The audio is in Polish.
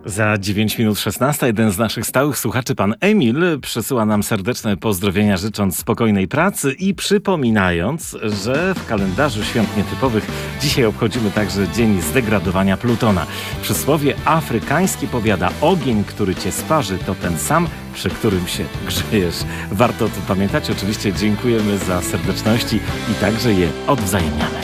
Za 9 minut 16 jeden z naszych stałych słuchaczy, pan Emil, przesyła nam serdeczne pozdrowienia, życząc spokojnej pracy i przypominając, że w kalendarzu świąt nietypowych dzisiaj obchodzimy także Dzień Zdegradowania Plutona. Przysłowie afrykańskie powiada: ogień, który cię sparzy, to ten sam, przy którym się grzejesz. Warto o tym pamiętać. Oczywiście dziękujemy za serdeczności i także je odwzajemniamy.